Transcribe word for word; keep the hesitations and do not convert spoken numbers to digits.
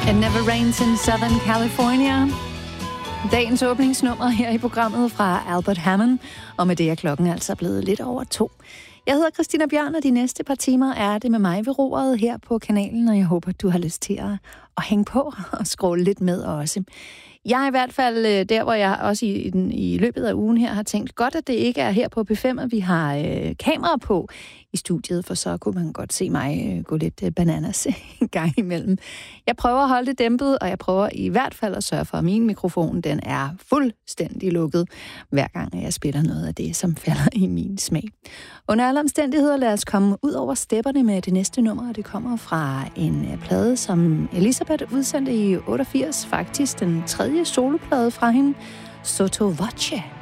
It Never Rains in Southern California. Dagens åbningsnummer her i programmet fra Albert Hammond, og med det er klokken altså blevet lidt over to. Jeg hedder Christina Bjørn, og de næste par timer er det med mig ved roret her på kanalen, og jeg håber, du har lyst til at, at hænge på og scrolle lidt med også. Jeg er i hvert fald der, hvor jeg også i, i, den, i løbet af ugen her har tænkt, godt at det ikke er her på P fem, at vi har øh, kamera på i studiet, for så kunne man godt se mig øh, gå lidt øh, bananas en gang imellem. Jeg prøver at holde det dæmpet, og jeg prøver i hvert fald at sørge for, at min mikrofon den er fuldstændig lukket, hver gang jeg spiller noget af det, som falder i min smag. Under alle omstændigheder, lad os komme ud over stepperne med det næste nummer, og det kommer fra en øh, plade, som Elisabeth udsendte i otteogfirs, faktisk den tredje soloplade fra hende, Sotto Voce.